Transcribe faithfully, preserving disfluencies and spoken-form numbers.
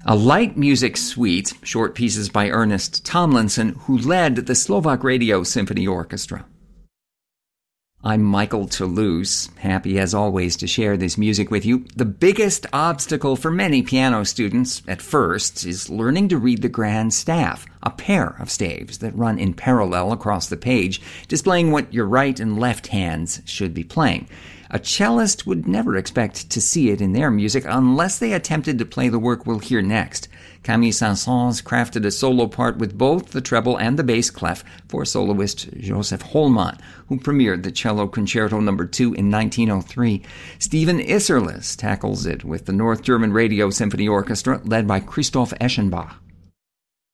A light music suite, short pieces by Ernest Tomlinson, who led the Slovak Radio Symphony Orchestra. I'm Michael Toulouse, happy as always to share this music with you. The biggest obstacle for many piano students, at first, is learning to read the grand staff, a pair of staves that run in parallel across the page, displaying what your right and left hands should be playing. A cellist would never expect to see it in their music unless they attempted to play the work we'll hear next. Camille Saint-Saëns crafted a solo part with both the treble and the bass clef for soloist Joseph Hollmann, who premiered the Cello Concerto number two in nineteen oh three. Stephen Isserlis tackles it with the North German Radio Symphony Orchestra, led by Christoph Eschenbach.